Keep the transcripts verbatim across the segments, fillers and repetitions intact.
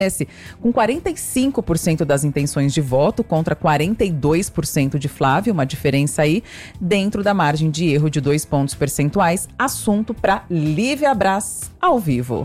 com quarenta e cinco por cento das intenções de voto contra quarenta e dois por cento de Flávio, uma diferença aí dentro da margem de erro de dois pontos percentuais. Assunto para Lívia Braz, ao vivo.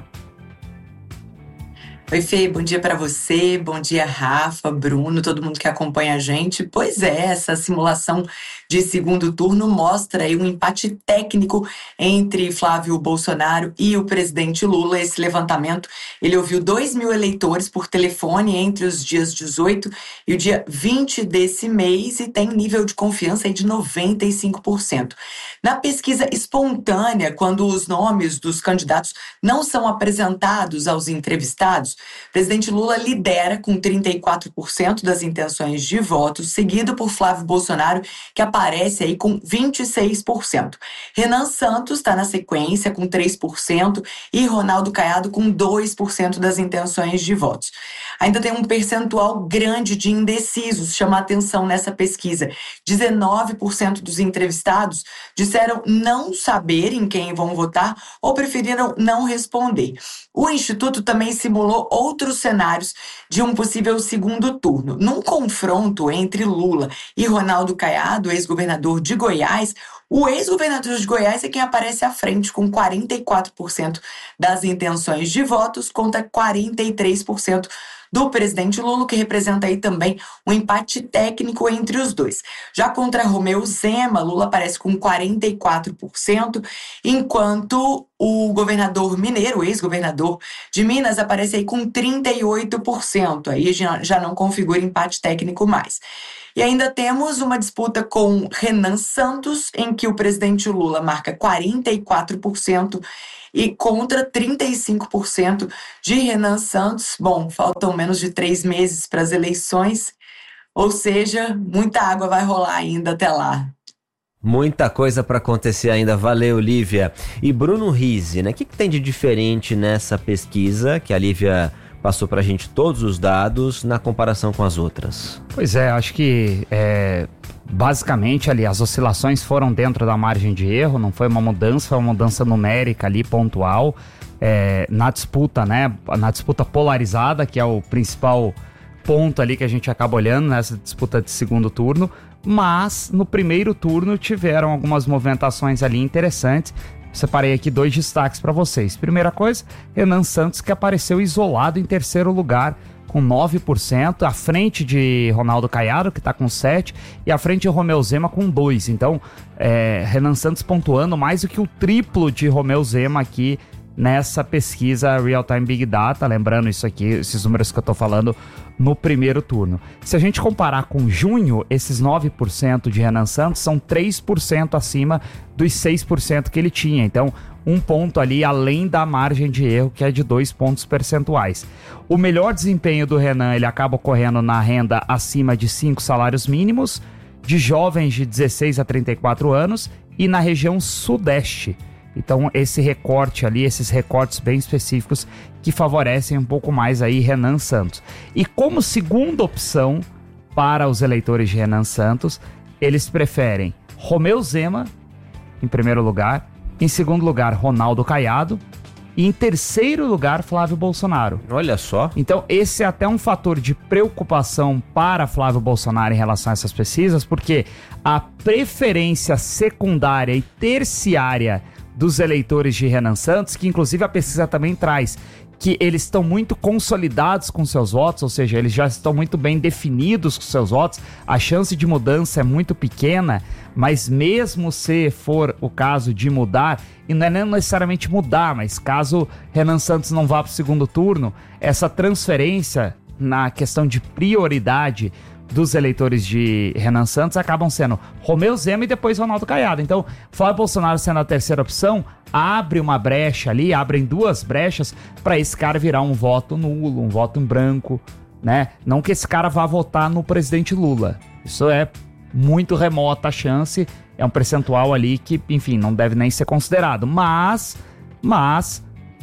Oi, Fê, bom dia para você, bom dia, Rafa, Bruno, todo mundo que acompanha a gente. Pois é, essa simulação de segundo turno mostra aí um empate técnico entre Flávio Bolsonaro e o presidente Lula. Esse levantamento, ele ouviu dois mil eleitores por telefone entre os dias dezoito e o dia vinte desse mês e tem nível de confiança aí de noventa e cinco por cento. Na pesquisa espontânea, quando os nomes dos candidatos não são apresentados aos entrevistados, o presidente Lula lidera com trinta e quatro por cento das intenções de voto, seguido por Flávio Bolsonaro, que aparece aí com vinte e seis por cento. Renan Santos está na sequência com três por cento e Ronaldo Caiado com dois por cento das intenções de votos. Ainda tem um percentual grande de indecisos, chama a atenção nessa pesquisa. dezenove por cento dos entrevistados disseram não saber em quem vão votar ou preferiram não responder. O Instituto também simulou outros cenários de um possível segundo turno. Num confronto entre Lula e Ronaldo Caiado, ex-governador de Goiás, o ex-governador de Goiás é quem aparece à frente com quarenta e quatro por cento das intenções de votos contra quarenta e três por cento do presidente Lula, que representa aí também um empate técnico entre os dois. Já contra Romeu Zema, Lula aparece com quarenta e quatro por cento, enquanto o governador mineiro, o ex-governador de Minas, aparece aí com trinta e oito por cento. Aí já, já não configura empate técnico mais. E ainda temos uma disputa com Renan Santos, em que o presidente Lula marca quarenta e quatro por cento e contra trinta e cinco por cento de Renan Santos. Bom, faltam menos de três meses para as eleições, ou seja, muita água vai rolar ainda até lá. Muita coisa para acontecer ainda. Valeu, Lívia. E Bruno Rizzi, né? O que, que tem de diferente nessa pesquisa que a Lívia passou pra gente todos os dados na comparação com as outras? Pois é, acho que é, basicamente ali as oscilações foram dentro da margem de erro, não foi uma mudança, foi uma mudança numérica ali, pontual, é, na disputa, né, na disputa polarizada, que é o principal ponto ali que a gente acaba olhando nessa disputa de segundo turno, mas no primeiro turno tiveram algumas movimentações ali interessantes. Separei aqui dois destaques para vocês. Primeira coisa, Renan Santos, que apareceu isolado em terceiro lugar, com nove por cento, à frente de Ronaldo Caiado, que está com sete por cento, e à frente de Romeu Zema com dois por cento. Então, é, Renan Santos pontuando mais do que o triplo de Romeu Zema aqui nessa pesquisa Real Time Big Data, lembrando isso aqui, esses números que eu tô falando no primeiro turno. Se a gente comparar com junho, esses nove por cento de Renan Santos são três por cento acima dos seis por cento que ele tinha, então um ponto ali além da margem de erro, que é de dois pontos percentuais. O melhor desempenho do Renan, ele acaba ocorrendo na renda acima de cinco salários mínimos, de jovens de dezesseis a trinta e quatro anos e na região sudeste. Então esse recorte ali, esses recortes bem específicos que favorecem um pouco mais aí Renan Santos. E como segunda opção para os eleitores de Renan Santos, eles preferem Romeu Zema em primeiro lugar, em segundo lugar Ronaldo Caiado e em terceiro lugar Flávio Bolsonaro. Olha só. Então esse é até um fator de preocupação para Flávio Bolsonaro em relação a essas pesquisas, porque a preferência secundária e terciária dos eleitores de Renan Santos, que inclusive a pesquisa também traz, que eles estão muito consolidados com seus votos, ou seja, eles já estão muito bem definidos com seus votos, a chance de mudança é muito pequena, mas mesmo se for o caso de mudar, e não é nem necessariamente mudar, mas caso Renan Santos não vá para o segundo turno, essa transferência na questão de prioridade dos eleitores de Renan Santos acabam sendo Romeu Zema e depois Ronaldo Caiado. Então, Flávio Bolsonaro sendo a terceira opção, abre uma brecha ali, abrem duas brechas para esse cara virar um voto nulo, um voto em branco, né? Não que esse cara vá votar no presidente Lula. Isso é muito remota a chance, é um percentual ali que, enfim, não deve nem ser considerado. Mas, mas,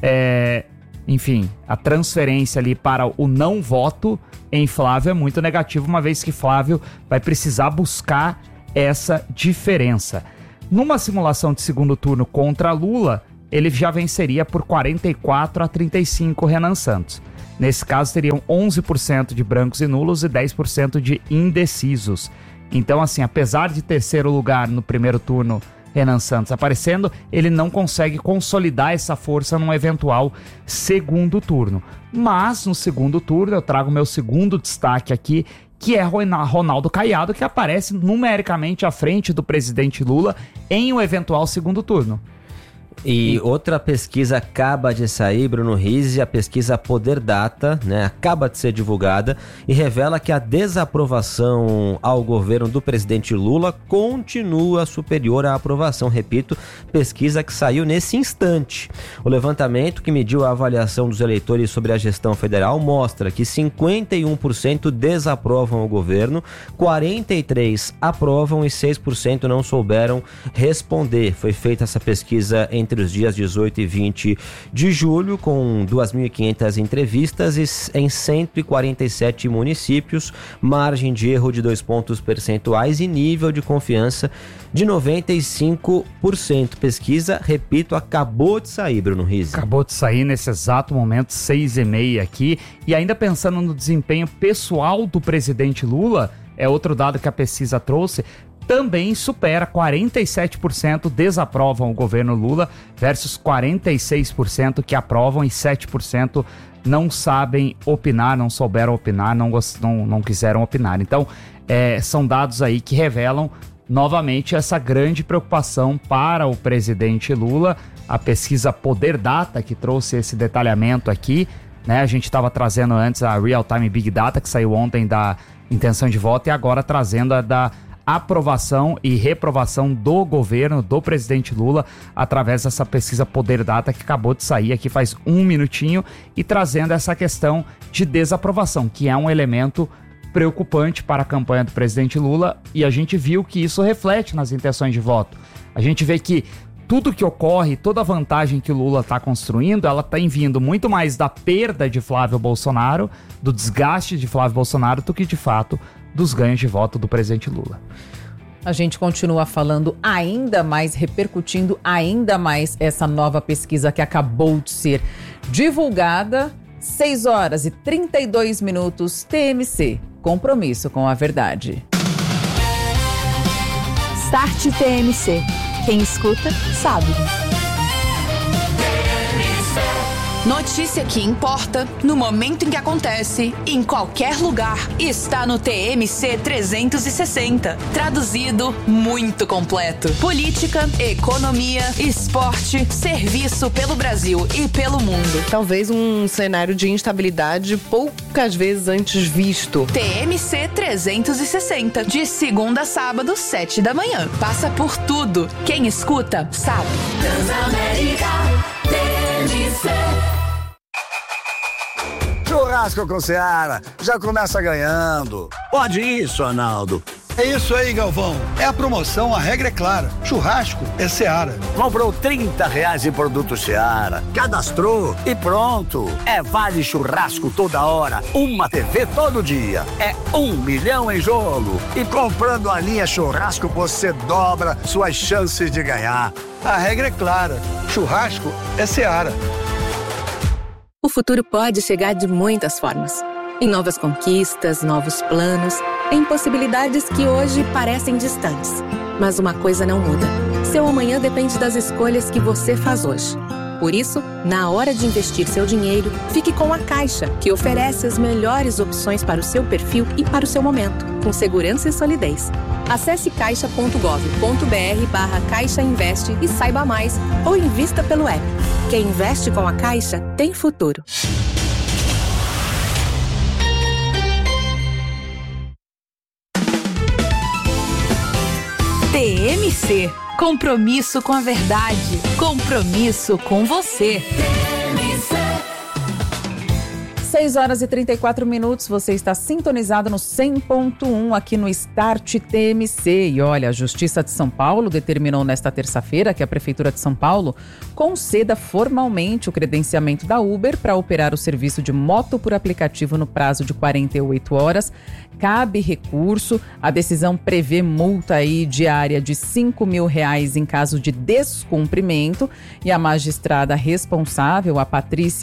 é, enfim, a transferência ali para o não voto em Flávio é muito negativo, uma vez que Flávio vai precisar buscar essa diferença. Numa simulação de segundo turno contra Lula, ele já venceria por quarenta e quatro a trinta e cinco Renan Santos. Nesse caso, teriam onze por cento de brancos e nulos e dez por cento de indecisos. Então, assim, apesar de terceiro lugar no primeiro turno, Renan Santos aparecendo, ele não consegue consolidar essa força num eventual segundo turno. Mas, no segundo turno, eu trago meu segundo destaque aqui, que é Ronaldo Caiado, que aparece numericamente à frente do presidente Lula em um eventual segundo turno. E outra pesquisa acaba de sair, Bruno Rizzi, a pesquisa Poder Data, né, acaba de ser divulgada e revela que a desaprovação ao governo do presidente Lula continua superior à aprovação. Repito, pesquisa que saiu nesse instante. O levantamento que mediu a avaliação dos eleitores sobre a gestão federal mostra que cinquenta e um por cento desaprovam o governo, quarenta e três por cento aprovam e seis por cento não souberam responder. Foi feita essa pesquisa em entre os dias dezoito e vinte de julho, com duas mil e quinhentas entrevistas em cento e quarenta e sete municípios, margem de erro de dois pontos percentuais e nível de confiança de noventa e cinco por cento. Pesquisa, repito, acabou de sair, Bruno Rizzi. Acabou de sair nesse exato momento, seis e meia aqui, e ainda pensando no desempenho pessoal do presidente Lula, é outro dado que a pesquisa trouxe, também supera, quarenta e sete por cento desaprovam o governo Lula versus quarenta e seis por cento que aprovam e sete por cento não sabem opinar, não souberam opinar, não, não, não quiseram opinar. Então, é, são dados aí que revelam novamente essa grande preocupação para o presidente Lula. A pesquisa Poder Data, que trouxe esse detalhamento aqui, né? A gente estava trazendo antes a Real Time Big Data, que saiu ontem da intenção de voto, e agora trazendo a da aprovação e reprovação do governo do presidente Lula através dessa pesquisa Poder Data que acabou de sair aqui faz um minutinho e trazendo essa questão de desaprovação, que é um elemento preocupante para a campanha do presidente Lula, e a gente viu que isso reflete nas intenções de voto. A gente vê que tudo que ocorre, toda a vantagem que o Lula está construindo, ela está vindo muito mais da perda de Flávio Bolsonaro, do desgaste de Flávio Bolsonaro, do que de fato dos ganhos de voto do presidente Lula. A gente continua falando ainda mais, repercutindo ainda mais essa nova pesquisa que acabou de ser divulgada. seis horas e trinta e dois minutos, T M C, compromisso com a verdade. Start T M C. Quem escuta, sabe. Notícia que importa, no momento em que acontece, em qualquer lugar, está no T M C trezentos e sessenta. Traduzido, muito completo. Política, economia, esporte, serviço pelo Brasil e pelo mundo. Talvez um cenário de instabilidade poucas vezes antes visto. T M C trezentos e sessenta, de segunda a sábado, sete da manhã. Passa por tudo. Quem escuta, sabe. Transamérica, T M C. Churrasco com Seara, já começa ganhando. Pode isso, Arnaldo. É isso aí, Galvão. É a promoção, a regra é clara. Churrasco é Seara. Comprou trinta reais em produto Seara, cadastrou e pronto. É vale churrasco toda hora, uma T V todo dia. É um milhão em jogo. E comprando a linha churrasco, você dobra suas chances de ganhar. A regra é clara. Churrasco é Seara. O futuro pode chegar de muitas formas. Em novas conquistas, novos planos, em possibilidades que hoje parecem distantes. Mas uma coisa não muda. Seu amanhã depende das escolhas que você faz hoje. Por isso, na hora de investir seu dinheiro, fique com a Caixa, que oferece as melhores opções para o seu perfil e para o seu momento, com segurança e solidez. Acesse caixa ponto gov ponto br barra Caixa Investe e saiba mais, ou invista pelo app. Quem investe com a Caixa tem futuro. T M C. Compromisso com a verdade. Compromisso com você. seis horas e trinta e quatro minutos, você está sintonizado no cem ponto um aqui no Start T M C. E olha, a Justiça de São Paulo determinou nesta terça-feira que a Prefeitura de São Paulo conceda formalmente o credenciamento da Uber para operar o serviço de moto por aplicativo no prazo de quarenta e oito horas. Cabe recurso. A decisão prevê multa aí diária de cinco mil reais em caso de descumprimento. E a magistrada responsável, a Patrícia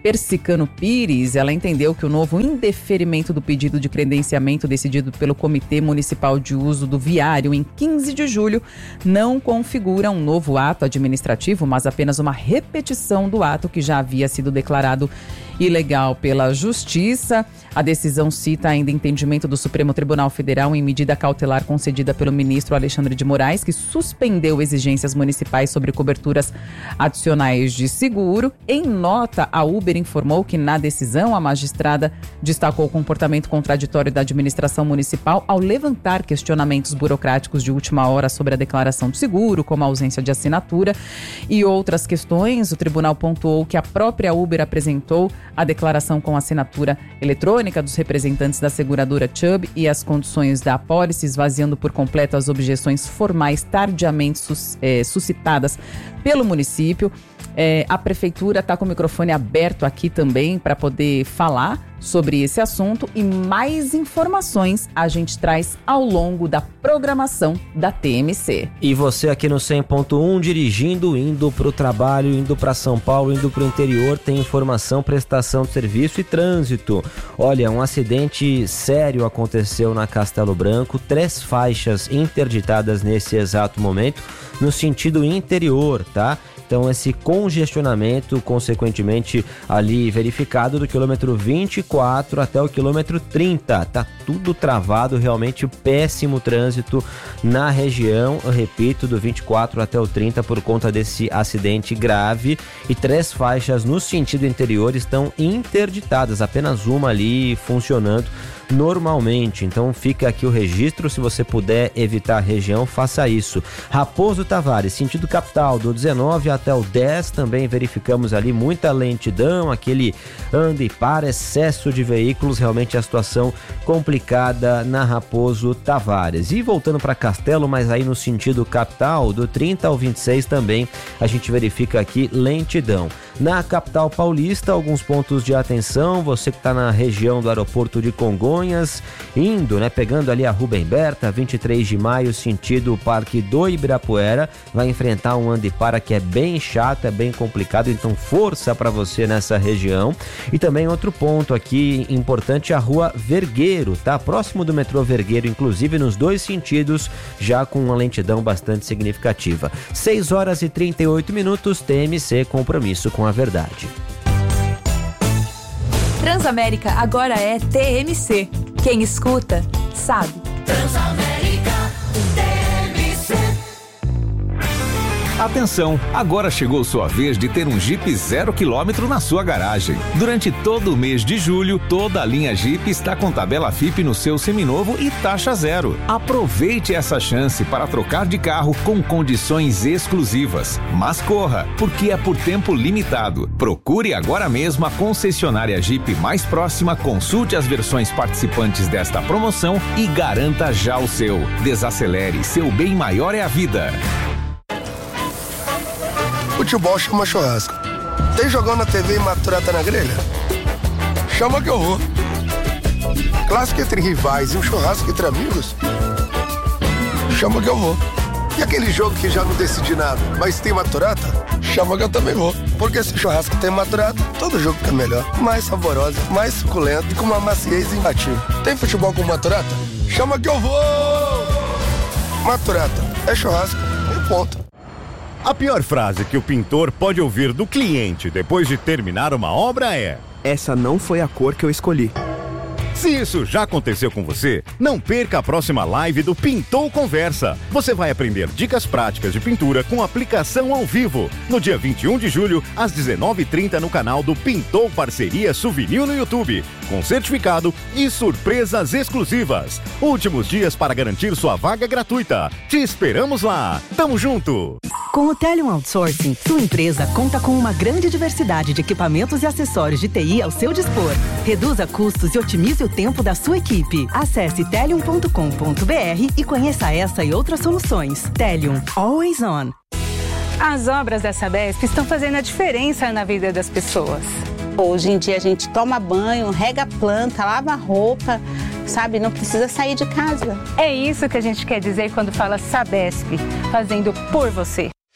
Persicano Pires, ela entendeu que o novo indeferimento do pedido de credenciamento decidido pelo Comitê Municipal de Uso do Viário em quinze de julho não configura um novo ato administrativo, mas apenas uma repetição do ato que já havia sido declarado ilegal pela Justiça. A decisão cita ainda entendimento do Supremo Tribunal Federal em medida cautelar concedida pelo ministro Alexandre de Moraes, que suspendeu exigências municipais sobre coberturas adicionais de seguro. Em nota, a Uber informou que na decisão a magistrada destacou o comportamento contraditório da administração municipal ao levantar questionamentos burocráticos de última hora sobre a declaração de seguro, como a ausência de assinatura e outras questões. O tribunal pontuou que a própria Uber apresentou a declaração com assinatura eletrônica dos representantes da seguradora Chubb e as condições da apólice, esvaziando por completo as objeções formais tardiamente sus, é, suscitadas pelo município. É, a prefeitura está com o microfone aberto aqui também para poder falar sobre esse assunto, e mais informações a gente traz ao longo da programação da T M C. E você aqui no cem ponto um, dirigindo, indo para o trabalho, indo para São Paulo, indo para o interior, tem informação, prestação de serviço e trânsito. Olha, um acidente sério aconteceu na Castelo Branco, três faixas interditadas nesse exato momento, no sentido interior, tá? Então esse congestionamento, consequentemente, ali verificado do quilômetro vinte e quatro até o quilômetro trinta. Tá tudo travado, realmente péssimo trânsito na região, eu repito, do vinte e quatro até o trinta por conta desse acidente grave. E três faixas no sentido interior estão interditadas, apenas uma ali funcionando normalmente. Então fica aqui o registro, se você puder evitar a região, faça isso. Raposo Tavares, sentido capital, do dezenove até o dez, também verificamos ali muita lentidão, aquele anda e para, excesso de veículos, realmente a situação complicada na Raposo Tavares. E voltando para Castelo, mas aí no sentido capital, do trinta ao vinte e seis também a gente verifica aqui lentidão. Na capital paulista, alguns pontos de atenção, você que está na região do aeroporto de Congonhas, indo, né, pegando ali a Rubem Berta, vinte e três de maio, sentido Parque do Ibirapuera, vai enfrentar um anda e para que é bem chato, é bem complicado, então força para você nessa região. E também outro ponto aqui importante, a Rua Vergueiro, tá? Próximo do metrô Vergueiro, inclusive nos dois sentidos, já com uma lentidão bastante significativa. seis horas e trinta e oito minutos, T M C, compromisso com a verdade. Transamérica agora é T M C. Quem escuta, sabe. Transamérica, T M C. Atenção, agora chegou sua vez de ter um Jeep zero quilômetro na sua garagem. Durante todo o mês de julho, toda a linha Jeep está com tabela F I P no seu seminovo e taxa zero. Aproveite essa chance para trocar de carro com condições exclusivas. Mas corra, porque é por tempo limitado. Procure agora mesmo a concessionária Jeep mais próxima, consulte as versões participantes desta promoção e garanta já o seu. Desacelere, seu bem maior é a vida. Futebol chama churrasco. Tem jogão na T V e maturata na grelha? Chama que eu vou. Clássico entre rivais e um churrasco entre amigos? Chama que eu vou. E aquele jogo que já não decidi nada, mas tem maturata? Chama que eu também vou. Porque se churrasco tem maturata, todo jogo fica melhor. Mais saborosa, mais suculento e com uma maciez imbatível. Tem futebol com maturata? Chama que eu vou! Maturata é churrasco e ponto. A pior frase que o pintor pode ouvir do cliente depois de terminar uma obra é: essa não foi a cor que eu escolhi. Se isso já aconteceu com você, não perca a próxima live do Pintou Conversa. Você vai aprender dicas práticas de pintura com aplicação ao vivo, no dia vinte e um de julho, às dezenove e trinta, no canal do Pintou Parceria Souvenir no YouTube, com certificado e surpresas exclusivas. Últimos dias para garantir sua vaga gratuita. Te esperamos lá. Tamo junto! Com o Telium Outsourcing, sua empresa conta com uma grande diversidade de equipamentos e acessórios de T I ao seu dispor. Reduza custos e otimize o tempo da sua equipe. Acesse telium ponto com ponto b r e conheça essa e outras soluções. Telium, always on. As obras da Sabesp estão fazendo a diferença na vida das pessoas. Hoje em dia a gente toma banho, rega a planta, lava a roupa, sabe? Não precisa sair de casa. É isso que a gente quer dizer quando fala Sabesp, fazendo por você.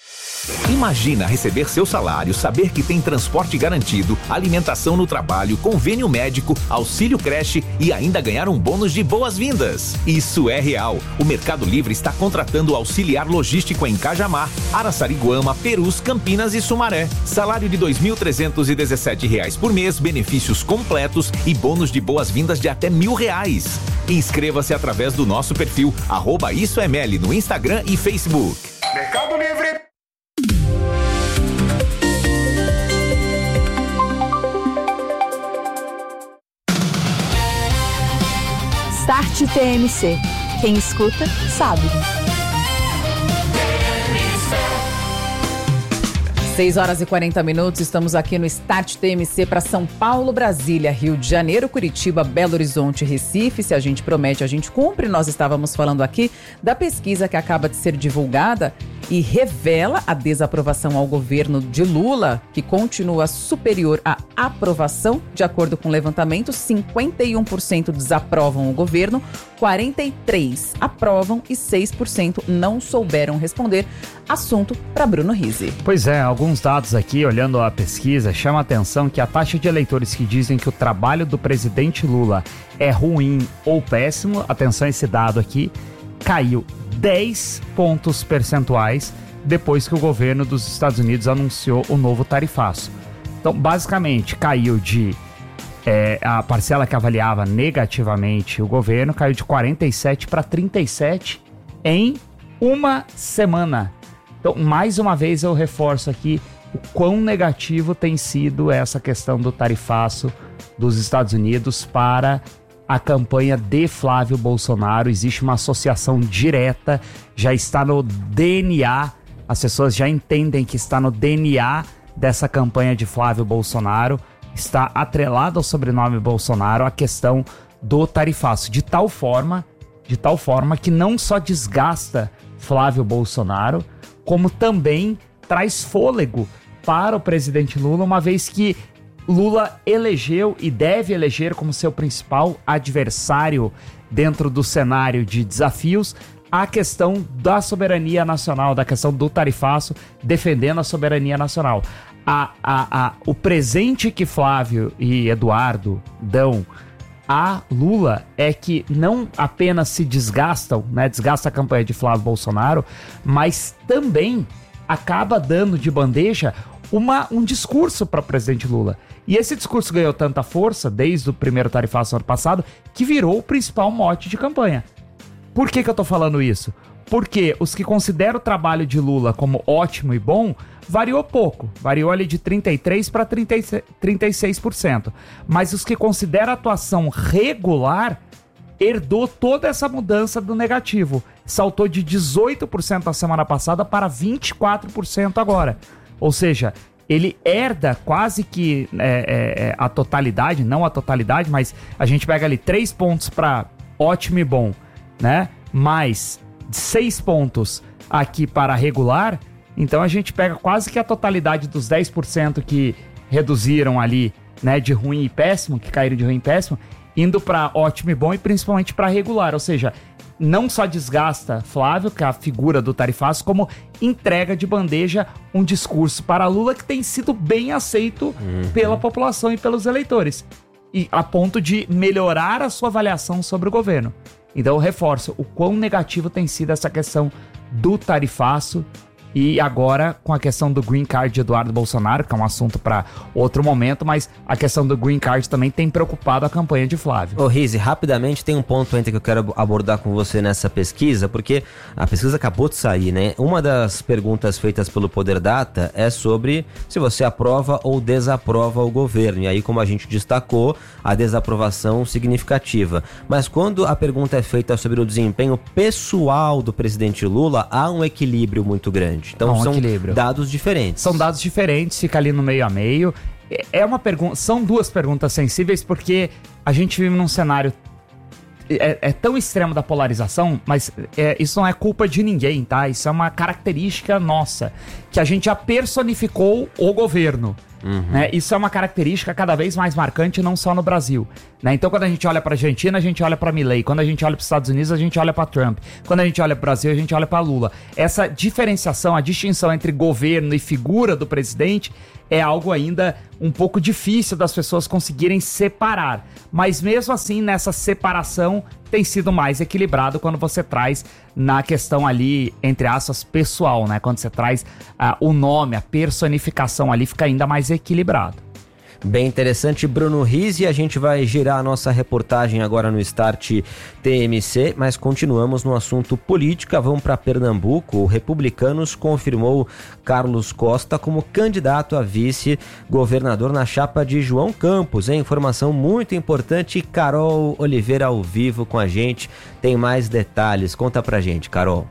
Imagina receber seu salário, saber que tem transporte garantido, alimentação no trabalho, convênio médico, auxílio creche e ainda ganhar um bônus de boas-vindas. Isso é real. O Mercado Livre está contratando auxiliar logístico em Cajamar, Araçariguama, Perus, Campinas e Sumaré. Salário de dois mil trezentos e dezessete reais por mês, benefícios completos e bônus de boas-vindas de até mil reais. Inscreva-se através do nosso perfil arroba Isso é Meli no Instagram e Facebook. Mercado Livre. Start T M C. Quem escuta, sabe. seis horas e quarenta minutos, estamos aqui no Start T M C para São Paulo, Brasília, Rio de Janeiro, Curitiba, Belo Horizonte, Recife. Se a gente promete, a gente cumpre. Nós estávamos falando aqui da pesquisa que acaba de ser divulgada e revela a desaprovação ao governo de Lula, que continua superior à aprovação. De acordo com o levantamento, cinquenta e um por cento desaprovam o governo, quarenta e três por cento aprovam e seis por cento não souberam responder. Assunto para Bruno Rizzi. Pois é, alguns dados aqui, olhando a pesquisa, chama a atenção que a taxa de eleitores que dizem que o trabalho do presidente Lula é ruim ou péssimo, atenção a esse dado aqui, caiu dez pontos percentuais depois que o governo dos Estados Unidos anunciou o novo tarifaço. Então, basicamente, caiu de... É, a parcela que avaliava negativamente o governo caiu de quarenta e sete para trinta e sete em uma semana. Então, mais uma vez eu reforço aqui o quão negativo tem sido essa questão do tarifaço dos Estados Unidos para a campanha de Flávio Bolsonaro. Existe uma associação direta, já está no D N A, as pessoas já entendem que está no D N A dessa campanha de Flávio Bolsonaro, está atrelado ao sobrenome Bolsonaro a questão do tarifaço, de tal forma, de tal forma que não só desgasta Flávio Bolsonaro, como também traz fôlego para o presidente Lula, uma vez que Lula elegeu e deve eleger como seu principal adversário dentro do cenário de desafios a questão da soberania nacional, da questão do tarifaço, defendendo a soberania nacional. A, a, a, o presente que Flávio e Eduardo dão a Lula é que não apenas se desgastam, né, desgasta a campanha de Flávio Bolsonaro, mas também acaba dando de bandeja uma, um discurso para o presidente Lula. E esse discurso ganhou tanta força desde o primeiro tarifaço ano passado que virou o principal mote de campanha. Por que que eu tô falando isso? Porque os que consideram o trabalho de Lula como ótimo e bom variou pouco, variou ali de trinta e três por cento para trinta e seis por cento. Mas os que consideram a atuação regular herdou toda essa mudança do negativo. Saltou de dezoito por cento na semana passada para vinte e quatro por cento agora. Ou seja, ele herda quase que é, é, a totalidade, não a totalidade, mas a gente pega ali três pontos para ótimo e bom, né? Mais seis pontos aqui para regular, então a gente pega quase que a totalidade dos dez por cento que reduziram ali, né, de ruim e péssimo, que caíram de ruim e péssimo, indo para ótimo e bom e principalmente para regular, ou seja, não só desgasta Flávio, que é a figura do tarifaço, como entrega de bandeja um discurso para Lula que tem sido bem aceito uhum. pela população e pelos eleitores, e a ponto de melhorar a sua avaliação sobre o governo. Então eu reforço o quão negativo tem sido essa questão do tarifaço. E agora, com a questão do Green Card de Eduardo Bolsonaro, que é um assunto para outro momento, mas a questão do Green Card também tem preocupado a campanha de Flávio. Ô Rizzi, rapidamente, tem um ponto ainda que eu quero abordar com você nessa pesquisa, porque a pesquisa acabou de sair, né? Uma das perguntas feitas pelo Poder Data é sobre se você aprova ou desaprova o governo. E aí, como a gente destacou, a desaprovação significativa. Mas quando a pergunta é feita sobre o desempenho pessoal do presidente Lula, há um equilíbrio muito grande. Então um são equilíbrio. dados diferentes. São dados diferentes, fica ali no meio a meio. É uma pergunta, são duas perguntas sensíveis porque a gente vive num cenário é, é tão extremo da polarização, mas é, isso não é culpa de ninguém, tá? Isso é uma característica nossa, que a gente já personificou o governo. Uhum. Né? Isso é uma característica cada vez mais marcante, não só no Brasil. Né? Então, quando a gente olha para a Argentina, a gente olha para Milei. Quando a gente olha para os Estados Unidos, a gente olha para Trump. Quando a gente olha para o Brasil, a gente olha para Lula. Essa diferenciação, a distinção entre governo e figura do presidente é algo ainda um pouco difícil das pessoas conseguirem separar. Mas mesmo assim, nessa separação, tem sido mais equilibrado quando você traz na questão ali, entre aspas, pessoal, né? Quando você traz uh, o nome, a personificação ali, fica ainda mais equilibrado. Bem interessante, Bruno Riz, e a gente vai girar a nossa reportagem agora no Start T M C, mas continuamos no assunto política. Vamos para Pernambuco. O Republicanos confirmou Carlos Costa como candidato a vice-governador na chapa de João Campos. É informação muito importante. Carol Oliveira ao vivo com a gente, tem mais detalhes. Conta pra gente, Carol.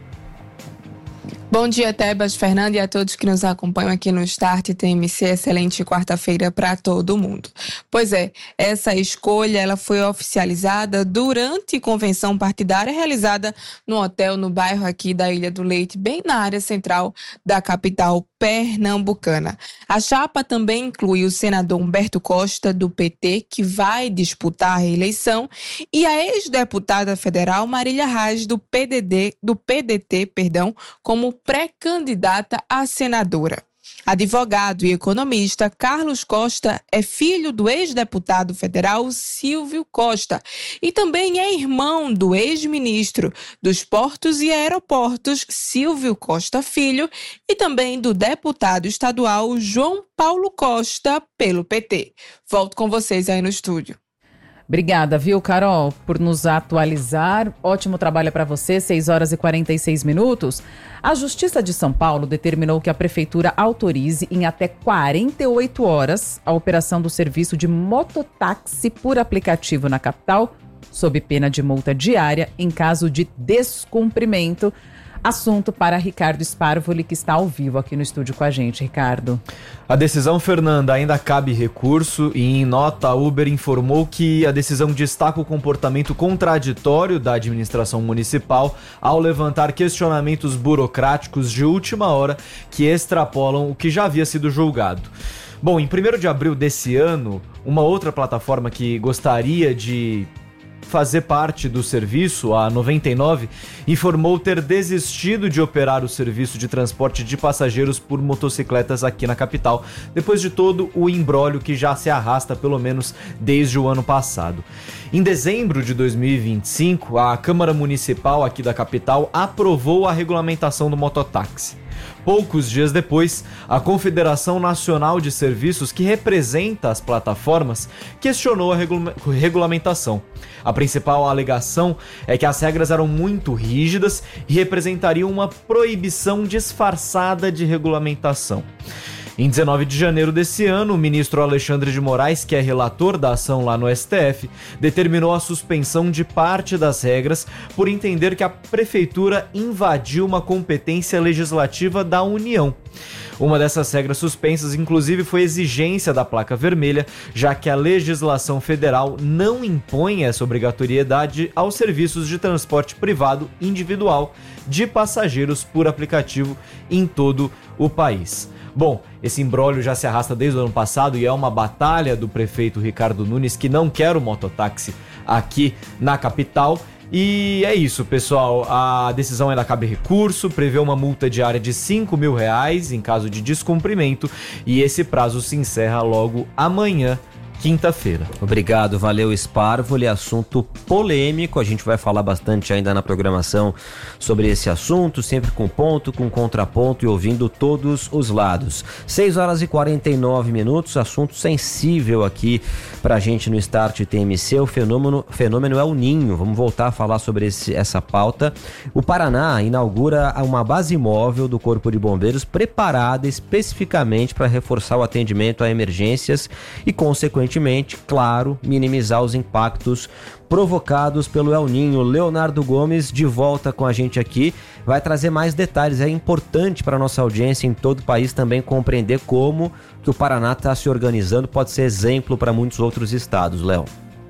Bom dia, Tebas, Fernando, e a todos que nos acompanham aqui no Start T M C. Excelente quarta-feira para todo mundo. Pois é, essa escolha ela foi oficializada durante convenção partidária realizada no hotel no bairro aqui da Ilha do Leite, bem na área central da capital pernambucana. A chapa também inclui o senador Humberto Costa, do P T, que vai disputar a reeleição, e a ex-deputada federal Marília Reis, do P D D, do P D T, perdão, como pré-candidata a senadora. Advogado e economista, Carlos Costa é filho do ex-deputado federal Silvio Costa e também é irmão do ex-ministro dos Portos e Aeroportos Silvio Costa Filho e também do deputado estadual João Paulo Costa pelo P T. Volto com vocês aí no estúdio. Obrigada, viu, Carol, por nos atualizar. Ótimo trabalho para você, seis horas e quarenta e seis minutos. A Justiça de São Paulo determinou que a Prefeitura autorize em até quarenta e oito horas a operação do serviço de mototáxi por aplicativo na capital, sob pena de multa diária em caso de descumprimento. Assunto para Ricardo Sparvoli, que está ao vivo aqui no estúdio com a gente. Ricardo. A decisão, Fernanda, ainda cabe recurso e em nota a Uber informou que a decisão destaca o comportamento contraditório da administração municipal ao levantar questionamentos burocráticos de última hora que extrapolam o que já havia sido julgado. Bom, em primeiro de abril desse ano, uma outra plataforma que gostaria de fazer parte do serviço, a noventa e nove, informou ter desistido de operar o serviço de transporte de passageiros por motocicletas aqui na capital, depois de todo o imbróglio que já se arrasta pelo menos desde o ano passado. Em dezembro de dois mil e vinte e cinco, a Câmara Municipal aqui da capital aprovou a regulamentação do mototáxi. Poucos dias depois, a Confederação Nacional de Serviços, que representa as plataformas, questionou a regula- regulamentação. A principal alegação é que as regras eram muito rígidas e representariam uma proibição disfarçada de regulamentação. Em dezenove de janeiro desse ano, o ministro Alexandre de Moraes, que é relator da ação lá no S T F, determinou a suspensão de parte das regras por entender que a prefeitura invadiu uma competência legislativa da União. Uma dessas regras suspensas, inclusive, foi a exigência da placa vermelha, já que a legislação federal não impõe essa obrigatoriedade aos serviços de transporte privado individual de passageiros por aplicativo em todo o país. Bom, esse imbróglio já se arrasta desde o ano passado e é uma batalha do prefeito Ricardo Nunes, que não quer o mototáxi aqui na capital. E é isso, pessoal. A decisão ainda cabe recurso, prevê uma multa diária de cinco mil reais em caso de descumprimento e esse prazo se encerra logo amanhã, quinta-feira. Obrigado, valeu, Sparvoli. Assunto polêmico, a gente vai falar bastante ainda na programação sobre esse assunto, sempre com ponto, com contraponto e ouvindo todos os lados. seis horas e quarenta e nove minutos, assunto sensível aqui pra gente no Start T M C, o fenômeno, fenômeno é o Ninho. Vamos voltar a falar sobre esse, essa pauta. O Paraná inaugura uma base móvel do Corpo de Bombeiros preparada especificamente para reforçar o atendimento a emergências e, consequentemente, claro, minimizar os impactos provocados pelo El Ninho. Leonardo Gomes, de volta com a gente aqui, vai trazer mais detalhes. É importante para a nossa audiência em todo o país também compreender como que o Paraná está se organizando, pode ser exemplo para muitos outros estados, Léo.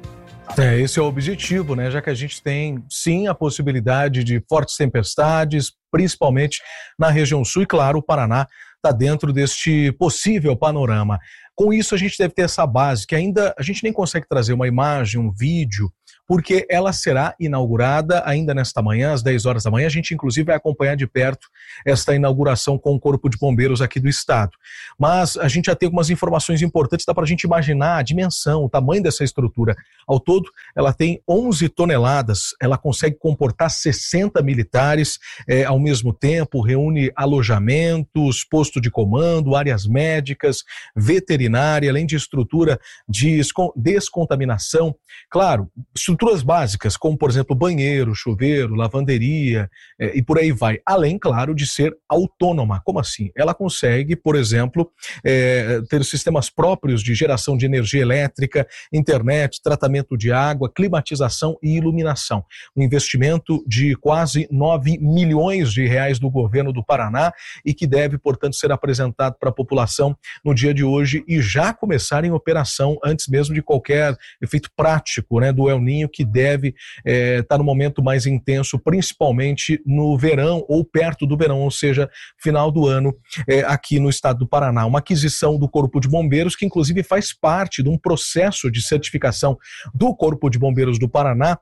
É, esse é o objetivo, né? Já que a gente tem, sim, a possibilidade de fortes tempestades, principalmente na região sul, e claro, o Paraná está dentro deste possível panorama. Com isso, a gente deve ter essa base, que ainda a gente nem consegue trazer uma imagem, um vídeo, porque ela será inaugurada ainda nesta manhã, às dez horas da manhã. A gente, inclusive, vai acompanhar de perto esta inauguração com o Corpo de Bombeiros aqui do estado. Mas a gente já tem algumas informações importantes, dá para a gente imaginar a dimensão, o tamanho dessa estrutura. Ao todo, ela tem onze toneladas, ela consegue comportar sessenta militares é, ao mesmo tempo, reúne alojamentos, posto de comando, áreas médicas, veterinária, além de estrutura de descontaminação. Claro, estruturas básicas, como, por exemplo, banheiro, chuveiro, lavanderia eh, e por aí vai. Além, claro, de ser autônoma. Como assim? Ela consegue, por exemplo, eh, ter sistemas próprios de geração de energia elétrica, internet, tratamento de água, climatização e iluminação. Um investimento de quase nove milhões de reais do governo do Paraná e que deve, portanto, ser apresentado para a população no dia de hoje e já começar em operação antes mesmo de qualquer efeito prático, né, do El Niño, que deve estar é, no momento mais intenso, principalmente no verão ou perto do verão, ou seja, final do ano é, aqui no estado do Paraná. Uma aquisição do Corpo de Bombeiros que inclusive faz parte de um processo de certificação do Corpo de Bombeiros do Paraná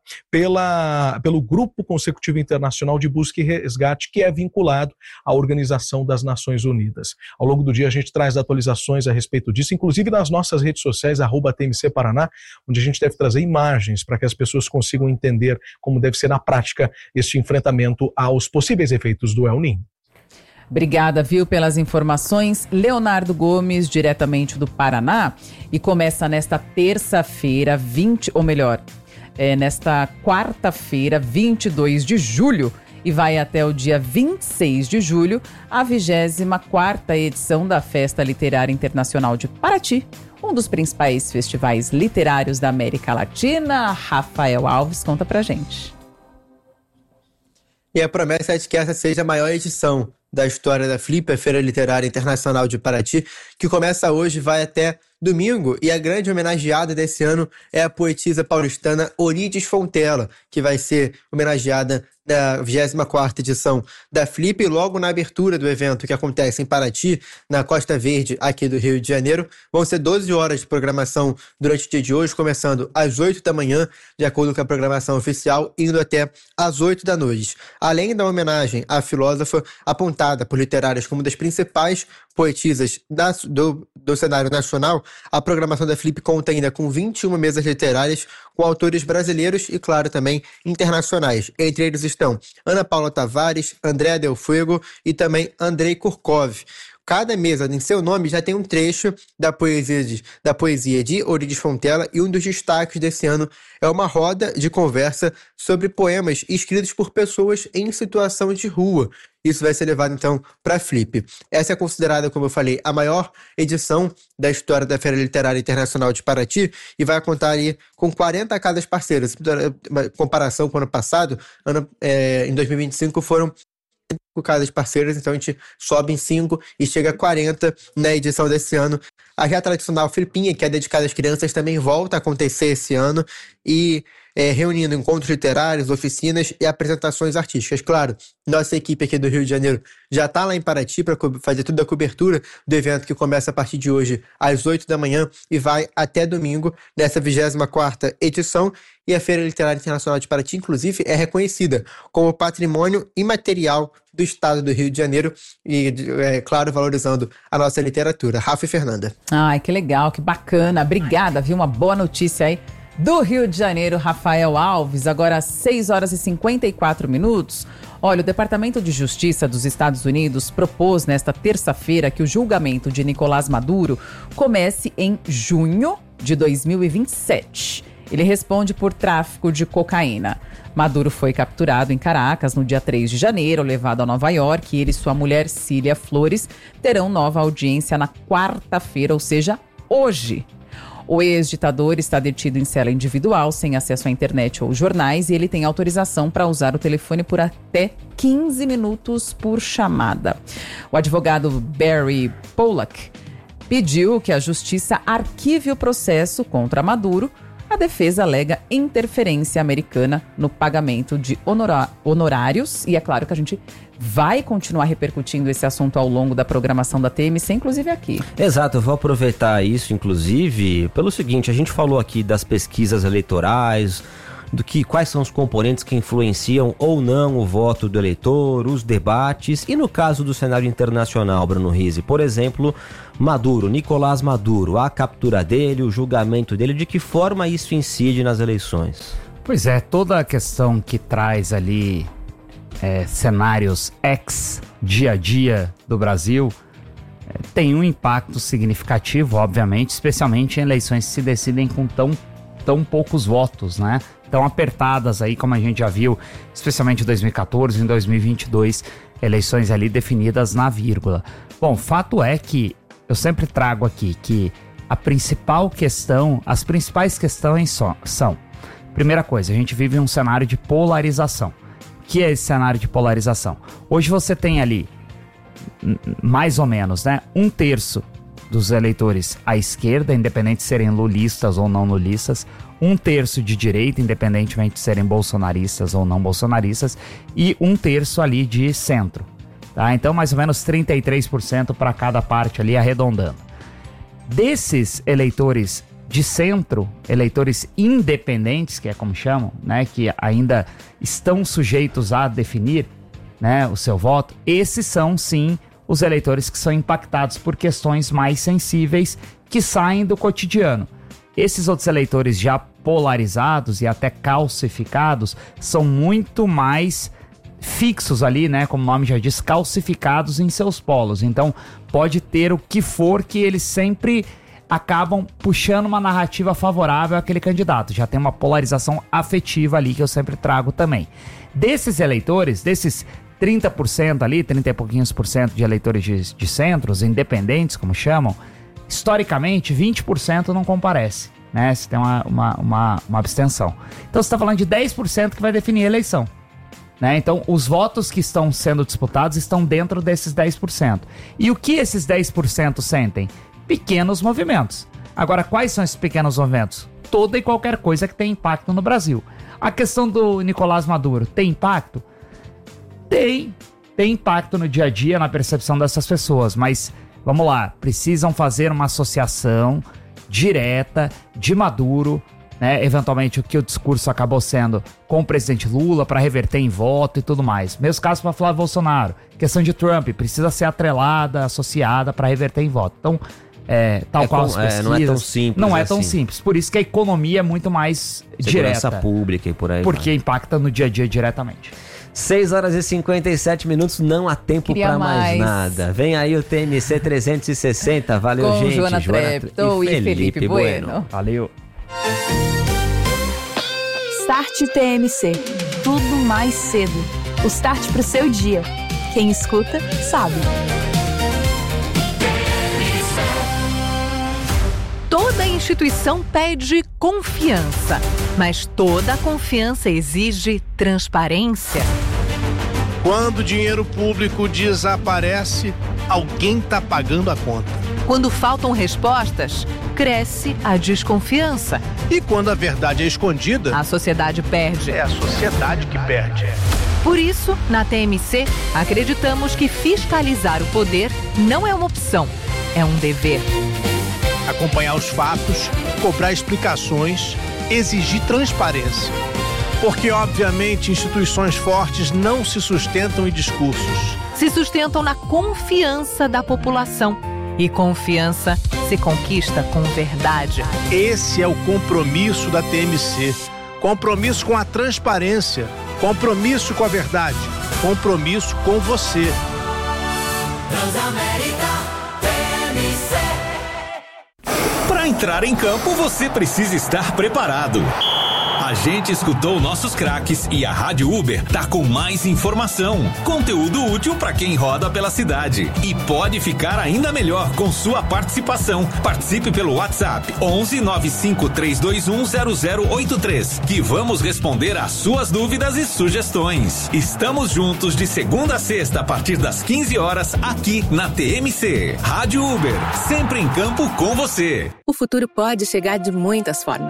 pela, pelo Grupo Consecutivo Internacional de Busca e Resgate, que é vinculado à Organização das Nações Unidas. Ao longo do dia a gente traz atualizações a respeito disso, inclusive nas nossas redes sociais, arroba T M C Paraná, onde a gente deve trazer imagens para que as pessoas consigam entender como deve ser na prática este enfrentamento aos possíveis efeitos do El Niño. Obrigada, viu, pelas informações. Leonardo Gomes, diretamente do Paraná, e começa nesta terça-feira, vinte, ou melhor, é, nesta quarta-feira, vinte e dois de julho, e vai até o dia vinte e seis de julho, a vigésima quarta edição da Festa Literária Internacional de Paraty, um dos principais festivais literários da América Latina. Rafael Alves conta pra gente. E a promessa é de que essa seja a maior edição da história da Flip, a Feira Literária Internacional de Paraty, que começa hoje e vai até domingo, e a grande homenageada desse ano é a poetisa paulistana Orides Fontela, que vai ser homenageada na vigésima quarta edição da Flip, e logo na abertura do evento, que acontece em Paraty, na Costa Verde, aqui do Rio de Janeiro, vão ser doze horas de programação durante o dia de hoje, começando às oito da manhã, de acordo com a programação oficial, indo até às oito da noite. Além da homenagem à filósofa, apontada por literários como uma das principais poetisas da, do, do cenário nacional, a programação da Flip conta ainda com vinte e uma mesas literárias com autores brasileiros e, claro, também internacionais. Entre eles estão Ana Paula Tavares, André Del Fuego e também Andrei Kurkov. Cada mesa, em seu nome, já tem um trecho da poesia de, da poesia de Orides Fontela, e um dos destaques desse ano é uma roda de conversa sobre poemas escritos por pessoas em situação de rua. Isso vai ser levado, então, para a Flip. Essa é considerada, como eu falei, a maior edição da história da Feira Literária Internacional de Paraty e vai contar ali com quarenta casas parceiras. Uma comparação com o ano passado, ano, é, em dois mil e vinte e cinco foram casas parceiras, então a gente sobe em cinco e chega a quarenta na edição desse ano. A já tradicional Flipinha, que é dedicada às crianças, também volta a acontecer esse ano e é, reunindo encontros literários, oficinas e apresentações artísticas. Claro, nossa equipe aqui do Rio de Janeiro já está lá em Paraty para co- fazer toda a cobertura do evento, que começa a partir de hoje às oito da manhã e vai até domingo nessa vigésima quarta edição. E a Feira Literária Internacional de Paraty, inclusive, é reconhecida como patrimônio imaterial do estado do Rio de Janeiro e, é claro, valorizando a nossa literatura. Rafa e Fernanda. Ai, que legal, que bacana. Obrigada, viu? Uma boa notícia aí do Rio de Janeiro, Rafael Alves. Agora às seis horas e cinquenta e quatro minutos. Olha, o Departamento de Justiça dos Estados Unidos propôs nesta terça-feira que o julgamento de Nicolás Maduro comece em junho de dois mil e vinte e sete. Ele responde por tráfico de cocaína. Maduro foi capturado em Caracas no dia três de janeiro, levado a Nova York, e ele e sua mulher Cília Flores terão nova audiência na quarta-feira, ou seja, hoje. O ex-ditador está detido em cela individual, sem acesso à internet ou jornais, e ele tem autorização para usar o telefone por até quinze minutos por chamada. O advogado Barry Pollack pediu que a justiça arquive o processo contra Maduro a defesa alega interferência americana no pagamento de honora- honorários. E é claro que a gente vai continuar repercutindo esse assunto ao longo da programação da T M C, inclusive aqui. Exato, eu vou aproveitar isso, inclusive, pelo seguinte, a gente falou aqui das pesquisas eleitorais, do que quais são os componentes que influenciam ou não o voto do eleitor, os debates, e no caso do cenário internacional, Bruno Rizzi, por exemplo, Maduro, Nicolás Maduro, a captura dele, o julgamento dele, de que forma isso incide nas eleições? Pois é, toda a questão que traz ali é, cenários ex dia a dia do Brasil é, tem um impacto significativo, obviamente, especialmente em eleições que se decidem com tão, tão poucos votos, né? Tão apertadas aí, como a gente já viu, especialmente em dois mil e quatorze e em dois mil e vinte e dois, eleições ali definidas na vírgula. Bom, fato é que eu sempre trago aqui que a principal questão, as principais questões so, são, primeira coisa, a gente vive um cenário de polarização. O que é esse cenário de polarização? Hoje você tem ali, mais ou menos, né, um terço dos eleitores à esquerda, independente de serem lulistas ou não lulistas, um terço de direita, independentemente de serem bolsonaristas ou não bolsonaristas, e um terço ali de centro. Tá? Então, mais ou menos trinta e três por cento para cada parte ali, arredondando. Desses eleitores de centro, eleitores independentes, que é como chamam, né, que ainda estão sujeitos a definir, né, o seu voto, esses são, sim, os eleitores que são impactados por questões mais sensíveis que saem do cotidiano. Esses outros eleitores já polarizados e até calcificados são muito mais fixos ali, né, como o nome já diz, calcificados em seus polos. Então pode ter o que for que eles sempre acabam puxando uma narrativa favorável àquele candidato. Já tem uma polarização afetiva ali que eu sempre trago também. Desses eleitores, desses trinta por cento ali, trinta e pouquinhos por cento de eleitores de, de centros, independentes, como chamam, historicamente, vinte por cento não comparece, né? Você tem uma, uma, uma, uma abstenção. Então você está falando de dez por cento que vai definir a eleição, né? Então os votos que estão sendo disputados estão dentro desses dez por cento. E o que esses dez por cento sentem? Pequenos movimentos. Agora, quais são esses pequenos movimentos? Toda e qualquer coisa que tem impacto no Brasil. A questão do Nicolás Maduro tem impacto? Tem. Tem impacto no dia a dia, na percepção dessas pessoas, mas vamos lá, precisam fazer uma associação direta de Maduro, né, eventualmente o que o discurso acabou sendo com o presidente Lula para reverter em voto e tudo mais. Mesmo caso para Flávio Bolsonaro, questão de Trump, precisa ser atrelada, associada para reverter em voto. Então, é, tal é qual com, as pesquisas, é, não é tão simples. Não é assim. tão simples, por isso que a economia é muito mais Segurança direta. pública e por aí Porque vai. impacta no dia a dia diretamente. seis horas e cinquenta e sete minutos, não há tempo Queria pra mais, mais. nada. Vem aí o T M C trezentos e sessenta. Valeu, Com gente. Joana Joana Treptow e Felipe Bueno. Valeu. Start T M C. Tudo mais cedo. O start pro seu dia. Quem escuta, sabe. Toda instituição pede confiança, mas toda confiança exige transparência. Quando o dinheiro público desaparece, alguém está pagando a conta. Quando faltam respostas, cresce a desconfiança. E quando a verdade é escondida, a sociedade perde. É a sociedade que perde. Por isso, na T M C, acreditamos que fiscalizar o poder não é uma opção, é um dever. Acompanhar os fatos, cobrar explicações, exigir transparência. Porque, obviamente, instituições fortes não se sustentam em discursos. Se sustentam na confiança da população. E confiança se conquista com verdade. Esse é o compromisso da T M C. Compromisso com a transparência. Compromisso com a verdade. Compromisso com você. Transamérica T M C. Para entrar em campo, você precisa estar preparado. A gente escutou nossos craques e a Rádio Uber tá com mais informação, conteúdo útil para quem roda pela cidade. E pode ficar ainda melhor com sua participação. Participe pelo WhatsApp onze nove cinco três dois um zero zero oito três, que vamos responder às suas dúvidas e sugestões. Estamos juntos de segunda a sexta a partir das quinze horas aqui na T M C. Rádio Uber, sempre em campo com você. O futuro pode chegar de muitas formas.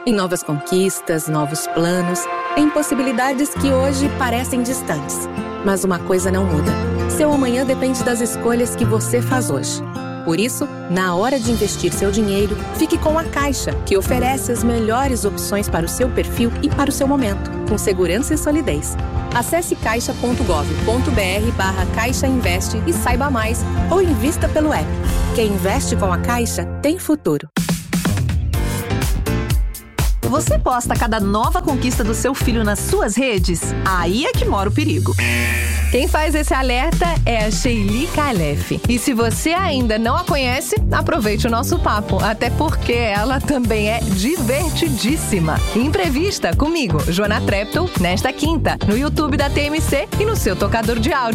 Em novas conquistas, novos planos, em possibilidades que hoje parecem distantes. Mas uma coisa não muda. Seu amanhã depende das escolhas que você faz hoje. Por isso, na hora de investir seu dinheiro, fique com a Caixa, que oferece as melhores opções para o seu perfil e para o seu momento, com segurança e solidez. Acesse caixa ponto gov ponto br barra Caixa Investe e saiba mais, ou invista pelo app. Quem investe com a Caixa tem futuro. Você posta cada nova conquista do seu filho nas suas redes? Aí é que mora o perigo. Quem faz esse alerta é a Sheili Calef. E se você ainda não a conhece, aproveite o nosso papo, até porque ela também é divertidíssima. Imprevista comigo, Joana Treptow, nesta quinta, no YouTube da T M C e no seu tocador de áudio.